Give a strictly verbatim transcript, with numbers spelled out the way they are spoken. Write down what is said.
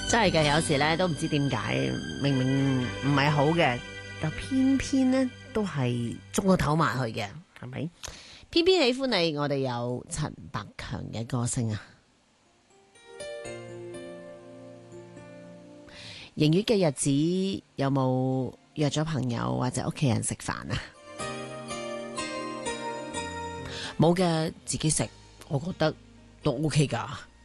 真係嘅，有時咧都唔知點解，明明唔係好嘅，但偏偏咧都係中個頭埋去嘅，係咪？偏偏喜歡你，我哋有陳百強嘅歌聲啊！迎月嘅日子有冇約咗朋友或者屋企人食飯啊？冇嘅，自己食，我覺得都 OK 噶。